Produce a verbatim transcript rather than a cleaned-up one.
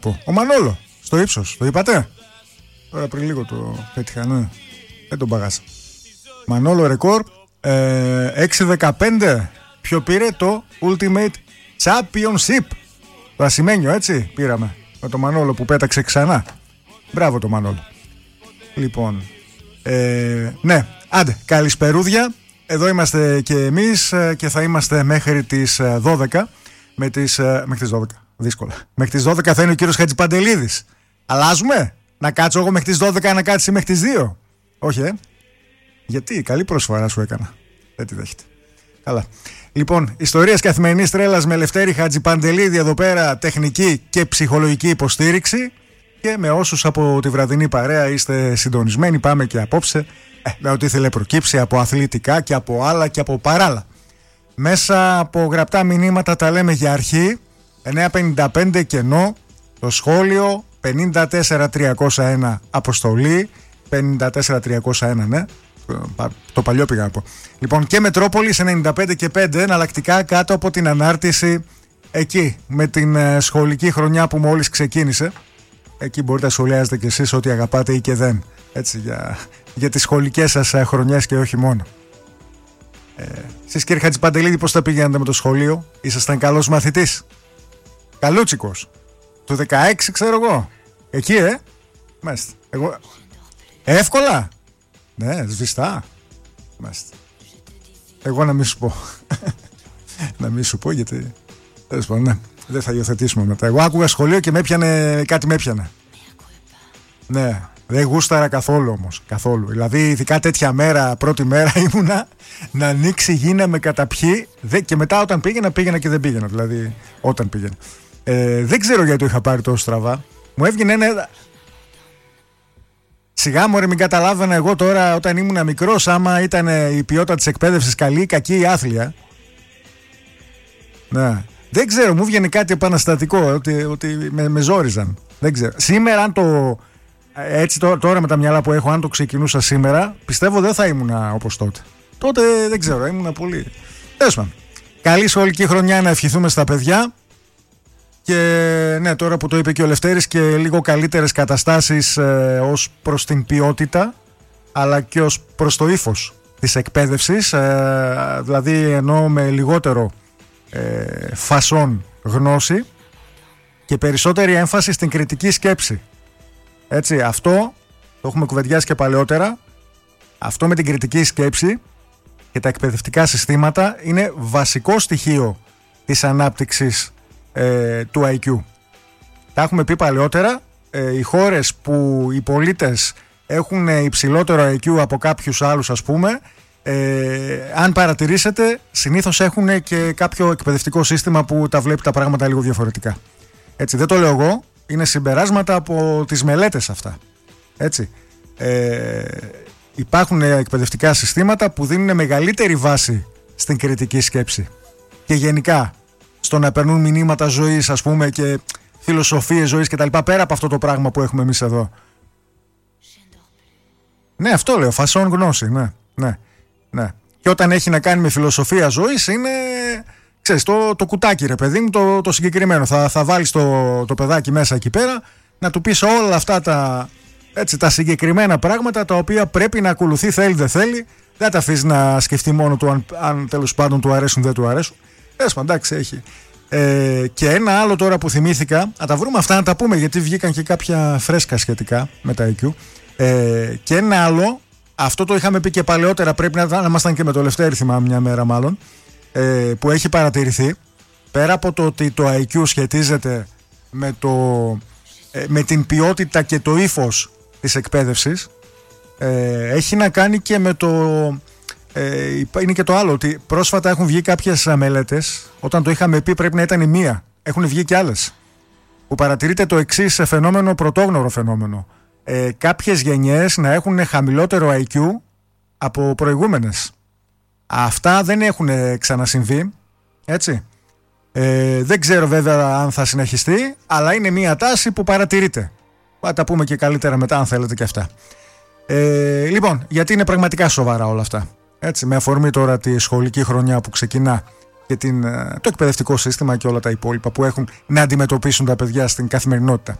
Ο Μανόλο, στο ύψος, το είπατε? Τώρα πριν λίγο το πέτυχα, ναι. Δεν τον παγάσα. Μανόλο ρεκόρ ε, έξι δεκαπέντε. Ποιο πήρε? Το Ultimate Championship. Το ασημένιο, έτσι πήραμε. Με το Μανόλο που πέταξε ξανά. Μπράβο το Μανόλο. Λοιπόν, ε, ναι, άντε, καλησπερούδια. Εδώ είμαστε και εμείς και θα είμαστε μέχρι τις δώδεκα. Με τις, μέχρι τις δώδεκα, δύσκολα. Μέχρι τις δώδεκα θα είναι ο κύριος Χατζηπαντελίδης. Αλλάζουμε? Να κάτσω εγώ μέχρι τις δώδεκα, να κάτσει μέχρι τις δύο? Όχι, ε. Γιατί, καλή προσφορά σου έκανα. Δεν τη δέχεται. Καλά. Λοιπόν, ιστορίες καθημερινής τρέλας με Λευτέρη Χατζηπαντελίδη εδώ πέρα, τεχνική και ψυχολογική υποστήριξη. Και με όσους από τη βραδινή παρέα είστε συντονισμένοι, πάμε και απόψε ε, με ό,τι ήθελε προκύψει από αθλητικά και από άλλα και από παράλλα. Μέσα από γραπτά μηνύματα τα λέμε για αρχή. Εννιά πενήντα πέντε κενό, το σχόλιο πενήντα τέσσερα τριακόσια ένα αποστολή, πενήντα τέσσερα τριακόσια ένα, ναι, το παλιό πήγα να πω. Λοιπόν, και Μετρόπολης ενενήντα πέντε και πέντε, εναλλακτικά κάτω από την ανάρτηση εκεί με την σχολική χρονιά που μόλις ξεκίνησε. Εκεί μπορείτε να σχολιάζετε κι εσείς ό,τι αγαπάτε ή και δεν, έτσι, για, για τις σχολικές σας χρονιές και όχι μόνο. Ε, εσείς κύριε Χατζηπαντελίδη, πώς τα πηγαίνετε με το σχολείο? Ήσασταν καλός μαθητής? Καλούτσικος του δεκαέξι, ξέρω εγώ. Εκεί, ε μάλιστα. Εγώ... Εύκολα. Ναι, σβηστά. Μάλιστα. Εγώ να μην σου πω. Να μην σου πω γιατί τέλος πάντων, ναι, δεν θα υιοθετήσουμε μετά. Εγώ άκουγα σχολείο και με έπιανε, κάτι με έπιανε. Ναι, δεν γούσταρα καθόλου όμως. Καθόλου. Δηλαδή, ειδικά τέτοια μέρα, πρώτη μέρα ήμουνα να ανοίξει γίνα με καταπιεί. Και μετά όταν πήγαινα, πήγαινα και δεν πήγαινα. Δηλαδή, όταν πήγαινα. Ε, δεν ξέρω γιατί το είχα πάρει τόσο στραβά. Μου έβγαινε ένα. Σιγά μωρέ, μην καταλάβαινα εγώ τώρα όταν ήμουν μικρός, άμα ήταν η ποιότητα της εκπαίδευσης καλή ή κακή ή άθλια. Ναι. Δεν ξέρω, μου βγαίνει κάτι επαναστατικό, ότι, ότι με, με ζόριζαν. Δεν ξέρω. Σήμερα, αν το. Έτσι τώρα, τώρα με τα μυαλά που έχω, αν το ξεκινούσα σήμερα, πιστεύω δεν θα ήμουνα όπως τότε. Τότε δεν ξέρω, ήμουνα πολύ. Τέλος πάντων. Καλή σχολική χρονιά να ευχηθούμε στα παιδιά. Και ναι, τώρα που το είπε και ο Λευτέρης, και λίγο καλύτερες καταστάσεις ε, ως προς την ποιότητα, αλλά και ως προς το ύφος της εκπαίδευσης. Ε, δηλαδή εννοώ με λιγότερο ε, φασόν γνώση και περισσότερη έμφαση στην κριτική σκέψη. Έτσι, αυτό το έχουμε κουβεντιάσει και παλαιότερα. Αυτό με την κριτική σκέψη και τα εκπαιδευτικά συστήματα είναι βασικό στοιχείο της ανάπτυξης ε, του άι κιου. Τα έχουμε πει παλαιότερα. Ε, οι χώρες που οι πολίτες έχουν υψηλότερο άι κιου από κάποιους άλλους, ας πούμε, ε, αν παρατηρήσετε, συνήθως έχουν και κάποιο εκπαιδευτικό σύστημα που τα βλέπει τα πράγματα λίγο διαφορετικά. Έτσι, δεν το λέω εγώ. Είναι συμπεράσματα από τις μελέτες αυτά. Έτσι. Ε, υπάρχουν εκπαιδευτικά συστήματα που δίνουν μεγαλύτερη βάση στην κριτική σκέψη και γενικά στο να περνούν μηνύματα ζωής, ας πούμε, και φιλοσοφίες ζωής και τα λοιπά, πέρα από αυτό το πράγμα που έχουμε εμείς εδώ. Ναι, αυτό λέω, φασόν γνώση, ναι, ναι, ναι. Και όταν έχει να κάνει με φιλοσοφία ζωής είναι, ξέρεις, το, το κουτάκι, ρε παιδί μου, το, το συγκεκριμένο. Θα, θα βάλεις το, το παιδάκι μέσα εκεί πέρα, να του πεις όλα αυτά τα, έτσι, τα συγκεκριμένα πράγματα τα οποία πρέπει να ακολουθεί, θέλει δεν θέλει. Δεν τα αφήσει να σκεφτεί μόνο του αν, αν τέλος πάντων του αρέσουν δεν του αρέσουν. Τέλος πάντων, εντάξει, έχει. Ε, και ένα άλλο τώρα που θυμήθηκα, να τα βρούμε αυτά να τα πούμε, γιατί βγήκαν και κάποια φρέσκα σχετικά με τα άι κιου. Ε, και ένα άλλο, αυτό το είχαμε πει και παλαιότερα, πρέπει να, να ήμασταν και με το Λευτέρη, θυμάμαι μια μέρα μάλλον, ε, που έχει παρατηρηθεί, πέρα από το ότι το άι κιου σχετίζεται με, το, ε, με την ποιότητα και το ύφος της εκπαίδευσης, ε, έχει να κάνει και με το... Ε, είναι και το άλλο, ότι πρόσφατα έχουν βγει κάποιες μελέτες, όταν το είχαμε πει πρέπει να ήταν η μία, έχουν βγει και άλλες, που παρατηρείται το εξής φαινόμενο, πρωτόγνωρο φαινόμενο. Ε, κάποιες γενιές να έχουν χαμηλότερο άι κιου από προηγούμενες. Αυτά δεν έχουν ξανασυμβεί, έτσι. Ε, δεν ξέρω βέβαια αν θα συνεχιστεί, αλλά είναι μια τάση που παρατηρείται. Θα τα πούμε και καλύτερα μετά αν θέλετε και αυτά. Ε, λοιπόν, γιατί είναι πραγματικά σοβαρά όλα αυτά. Έτσι, με αφορμή τώρα τη σχολική χρονιά που ξεκινά και την, το εκπαιδευτικό σύστημα και όλα τα υπόλοιπα που έχουν να αντιμετωπίσουν τα παιδιά στην καθημερινότητα.